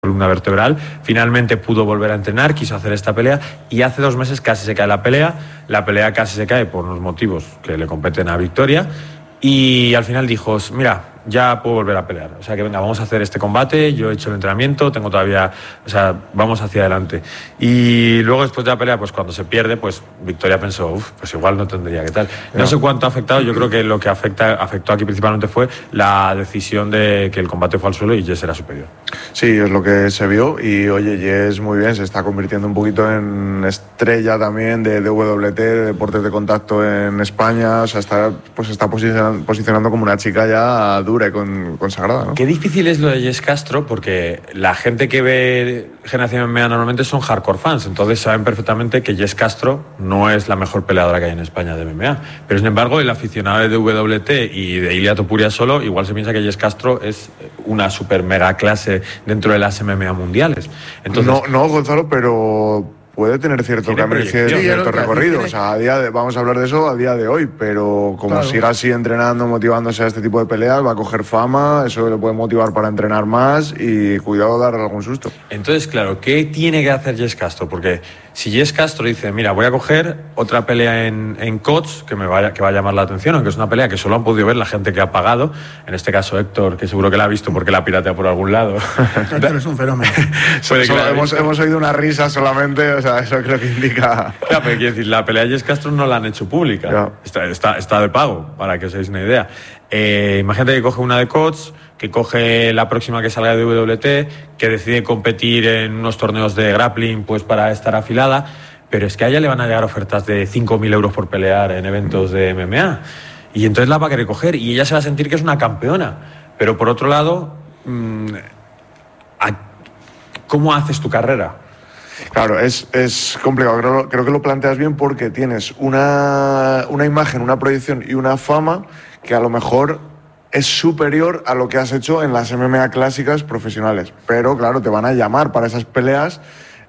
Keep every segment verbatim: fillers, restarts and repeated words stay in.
columna vertebral, finalmente pudo volver a entrenar, quiso hacer esta pelea y hace dos meses casi se cae la pelea, la pelea casi se cae por unos motivos que le competen a Victoria y al final dijo, mira, ya puedo volver a pelear, o sea que venga, vamos a hacer este combate, yo he hecho el entrenamiento, tengo todavía, o sea, vamos hacia adelante. Y luego después de la pelea, pues cuando se pierde, pues Victoria pensó, uff, pues igual no tendría que tal. No sé cuánto ha afectado, yo creo que lo que afecta, afectó aquí principalmente fue la decisión de que el combate fue al suelo y Jess era superior. Sí, es lo que se vio y oye, Jess muy bien, se está convirtiendo un poquito en estrella también de, de W W T, de deportes de contacto en España, o sea, está, pues está posicionando, posicionando como una chica ya dura y con, consagrada, ¿no? Qué difícil es lo de Jess Castro porque la gente que ve Generación M M A normalmente son hardcore fans, entonces saben perfectamente que Jess Castro no es la mejor peleadora que hay en España de M M A, pero sin embargo el aficionado de W W T y de Ilia Topuria solo igual se piensa que Jess Castro es una super mega clase dentro de las M M A mundiales. Entonces, no, no, Gonzalo, pero puede tener cierto camino, cierto, sí, cierto recorrido. tiene... O sea, a día de, vamos a hablar de eso a día de hoy, pero como claro. siga así entrenando, motivándose a este tipo de peleas, va a coger fama, eso le puede motivar para entrenar más y cuidado de darle algún susto. Entonces, claro, ¿qué tiene que hacer Jess Castro? Porque si Jess Castro dice, mira, voy a coger otra pelea en, en C O T S que me vaya, que va a llamar la atención, aunque es una pelea que solo han podido ver la gente que ha pagado, en este caso Héctor, que seguro que la ha visto porque la piratea por algún lado. Héctor es un fenómeno. Solo, solo hemos, hemos oído una risa solamente, o sea, eso creo que indica... Claro, pero quiero decir, la pelea de Jess Castro no la han hecho pública, yeah. está, está, está de pago, para que os hagáis una idea. Eh, imagínate que coge una de C O T S, que coge la próxima que salga de W W T, que decide competir en unos torneos de grappling pues para estar afilada, pero es que a ella le van a llegar ofertas de cinco mil euros por pelear en eventos de M M A y entonces la va a querer coger y ella se va a sentir que es una campeona, pero por otro lado, ¿cómo haces tu carrera? Claro, es, es complicado, creo, creo que lo planteas bien porque tienes una, una imagen, una proyección y una fama que a lo mejor es superior a lo que has hecho en las M M A clásicas profesionales, pero claro, te van a llamar para esas peleas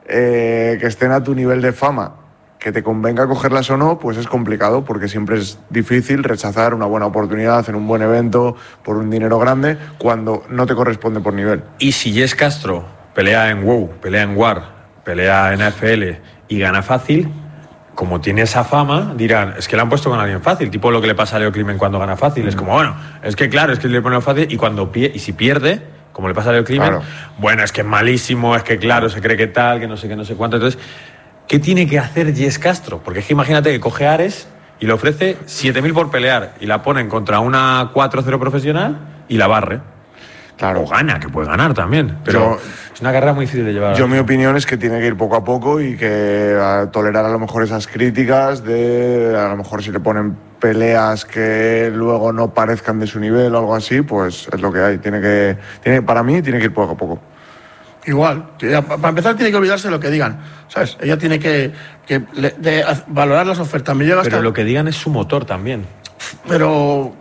eh, que estén a tu nivel de fama. Que te convenga cogerlas o no, pues es complicado porque siempre es difícil rechazar una buena oportunidad en un buen evento por un dinero grande cuando no te corresponde por nivel. Y si Jess Castro pelea en WOW, pelea en WAR, pelea en A F L y gana fácil, como tiene esa fama, dirán, es que le han puesto con alguien fácil, tipo lo que le pasa a Leo Climen cuando gana fácil. Mm. Es como, bueno, es que claro, es que le ponen fácil y cuando y si pierde, como le pasa a Leo Climen, claro. Bueno, es que es malísimo, es que claro, se cree que tal, que no sé qué, no sé cuánto. Entonces, ¿qué tiene que hacer Jess Castro? Porque es que imagínate que coge a Ares y le ofrece siete mil por pelear y la ponen contra una cuatro cero profesional y la barre. Claro. O gana, que puede ganar también. Pero yo, es una carrera muy difícil de llevar. Yo mi opinión es que tiene que ir poco a poco y que a tolerar a lo mejor esas críticas de a lo mejor si le ponen peleas que luego no parezcan de su nivel o algo así, pues es lo que hay. Tiene que, tiene, para mí tiene que ir poco a poco. Igual, para empezar tiene que olvidarse de lo que digan, ¿sabes? Ella tiene que, que de, de valorar las ofertas. Me llega hasta... Pero lo que digan es su motor también. Pero...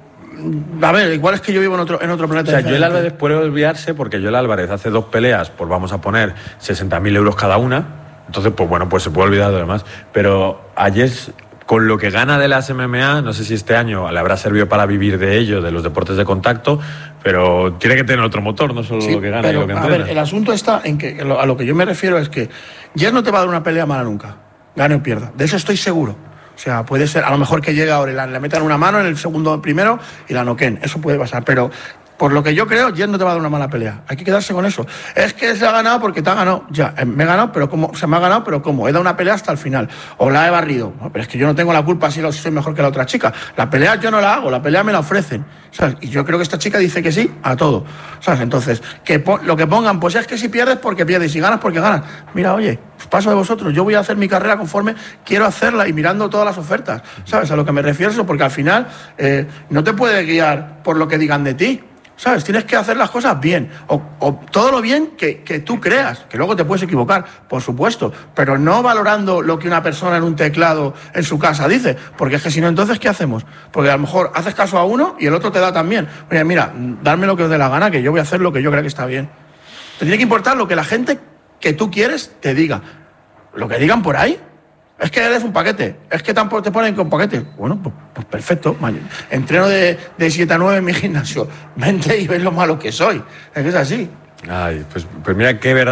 A ver, igual es que yo vivo en otro, en otro planeta. O sea, Joel Álvarez puede olvidarse porque Joel Álvarez hace dos peleas, pues vamos a poner sesenta mil euros cada una. Entonces, pues bueno, pues se puede olvidar de lo demás. Pero a Jess, con lo que gana de las M M A, no sé si este año le habrá servido para vivir de ello, de los deportes de contacto, pero tiene que tener otro motor, no solo sí, lo que gana pero, y lo que entrena. A ver, el asunto está en que a lo que yo me refiero es que Jess no te va a dar una pelea mala nunca, gane o pierda. De eso estoy seguro. O sea, puede ser, a lo mejor que llegue ahora y la, le metan una mano en el segundo primero y la noqueen. Eso puede pasar, pero por lo que yo creo, Jess no te va a dar una mala pelea. Hay que quedarse con eso. Es que se ha ganado porque te ha ganado. Ya, me he ganado, pero ¿cómo? Se me ha ganado, pero ¿cómo? He dado una pelea hasta el final. O la he barrido. No, pero es que yo no tengo la culpa si soy mejor que la otra chica. La pelea yo no la hago, la pelea me la ofrecen. ¿Sabes? Y yo creo que esta chica dice que sí a todo. ¿Sabes? Entonces, que lo que pongan, pues es que si pierdes porque pierdes y si ganas porque ganas. Mira, oye, paso de vosotros. Yo voy a hacer mi carrera conforme quiero hacerla y mirando todas las ofertas. ¿Sabes? A lo que me refiero eso, porque al final eh, no te puedes guiar por lo que digan de ti. ¿Sabes? Tienes que hacer las cosas bien, o, o todo lo bien que, que tú creas, que luego te puedes equivocar, por supuesto, pero no valorando lo que una persona en un teclado en su casa dice, porque es que si no, entonces, ¿qué hacemos? Porque a lo mejor haces caso a uno y el otro te da también. Oye, mira, darme lo que os dé la gana, que yo voy a hacer lo que yo creo que está bien. Te tiene que importar lo que la gente que tú quieres te diga. Lo que digan por ahí. Es que eres un paquete, es que tampoco te ponen con paquete. Bueno, pues, pues perfecto. Entreno de, de siete a nueve en mi gimnasio. Vente y ves lo malo que soy. Es que es así. Ay, pues, pues mira qué verdad.